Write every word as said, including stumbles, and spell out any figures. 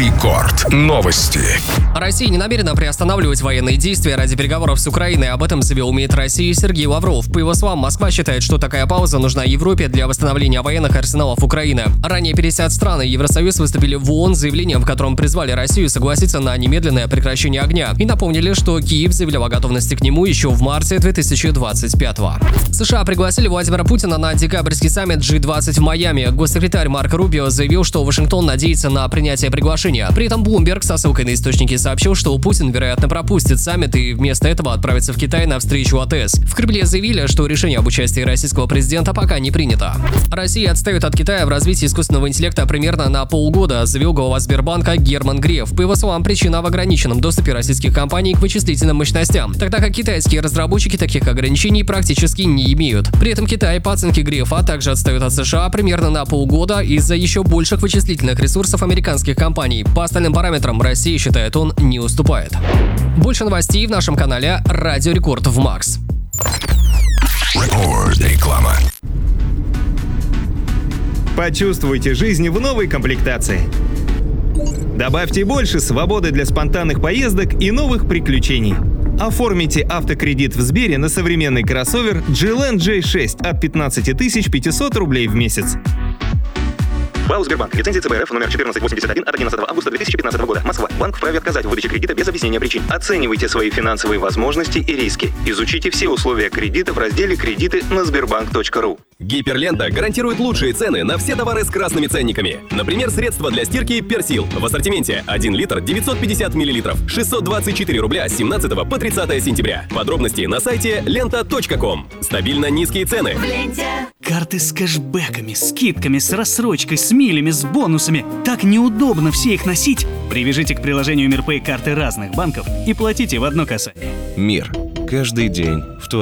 Рекорд. Новости. Россия не намерена приостанавливать военные действия ради переговоров с Украиной. Об этом заявил МИД России Сергей Лавров. По его словам, Москва считает, что такая пауза нужна Европе для восстановления военных арсеналов Украины. Ранее пятьдесят стран и Евросоюз выступили в ООН с заявлением, в котором призвали Россию согласиться на немедленное прекращение огня. И напомнили, что Киев заявлял о готовности к нему еще в марте две тысячи двадцать пятого. США пригласили Владимира Путина на декабрьский саммит джи двадцать в Майами. Госсекретарь Марко Рубио заявил, что Вашингтон надеется на принятие приглашения. При этом Bloomberg со ссылкой на источники сообщил, что Путин, вероятно, пропустит саммит и вместо этого отправится в Китай на встречу АТС. В Кремле заявили, что решение об участии российского президента пока не принято. Россия отстает от Китая в развитии искусственного интеллекта примерно на полгода, заявил глава Сбербанка Герман Греф. По его словам, причина в ограниченном доступе российских компаний к вычислительным мощностям, тогда как китайские разработчики таких ограничений практически не имеют. При этом Китай, по оценке Грефа, также отстает от США примерно на полгода из-за еще больших вычислительных ресурсов американских компаний. По остальным параметрам Россия, считает он, не уступает. Больше новостей в нашем канале Радио Рекорд в Макс. Рекорд. Реклама. Почувствуйте жизнь в новой комплектации. Добавьте больше свободы для спонтанных поездок и новых приключений. Оформите автокредит в Сбере на современный кроссовер джи эл эн джей шесть от пятнадцать тысяч пятьсот рублей в месяц. ПАО «Сбербанк». Лицензия ЦБ РФ номер четырнадцать восемьдесят один от одиннадцатого августа две тысячи пятнадцатого года. Москва. Банк вправе отказать в выдаче кредита без объяснения причин. Оценивайте свои финансовые возможности и риски. Изучите все условия кредита в разделе «Кредиты» на сбербанк точка ру. Гиперлента гарантирует лучшие цены на все товары с красными ценниками. Например, средства для стирки «Персил». В ассортименте один литр девятьсот пятьдесят миллилитров, шестьсот двадцать четыре рубля с семнадцатого по тридцатое сентября. Подробности на сайте лента точка ком. Стабильно низкие цены. В ленте. Карты с кэшбэками, скидками, с рассрочкой, с милями, с бонусами. Так неудобно все их носить. Привяжите к приложению Мирпэй карты разных банков и платите в одно касание. Мир. Каждый день в твоей